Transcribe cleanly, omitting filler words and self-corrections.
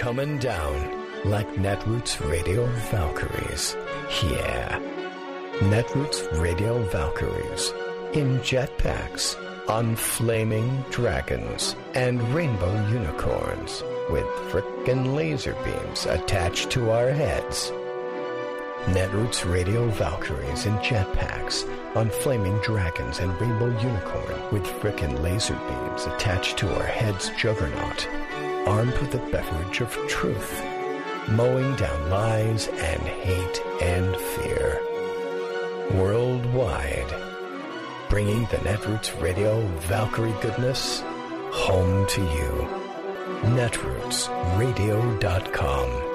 coming down like Netroots Radio Valkyries. Yeah. Netroots Radio Valkyries in jetpacks on flaming dragons and rainbow unicorns with frickin' laser beams attached to our heads. Netroots Radio Valkyries in jetpacks on flaming dragons and rainbow unicorn with frickin' laser beams attached to our heads juggernaut, armed with the beverage of truth, mowing down lies and hate and fear. Worldwide, bringing the Netroots Radio Valkyrie goodness home to you. Netrootsradio.com